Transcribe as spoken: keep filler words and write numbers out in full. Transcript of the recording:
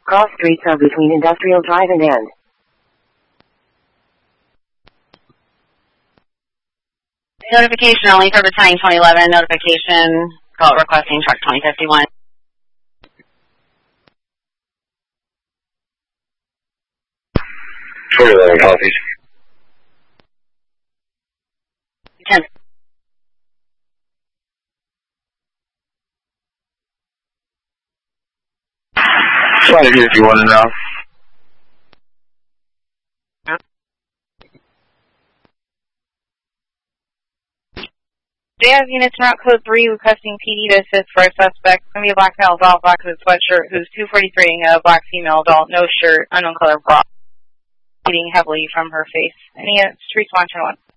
Cross streets are between Industrial Drive and End. Notification only for Battalion twenty eleven. Notification. Call requesting truck twenty fifty-one. twenty eleven copies. ten. twenty fifty-one now. J I have units in route code three requesting P D to assist for a suspect. It's going to be a black male adult, black hooded sweatshirt, who's two forty-three, a black female adult, no shirt, unknown color bra, bleeding heavily from her face. Any uh, street one, turn one.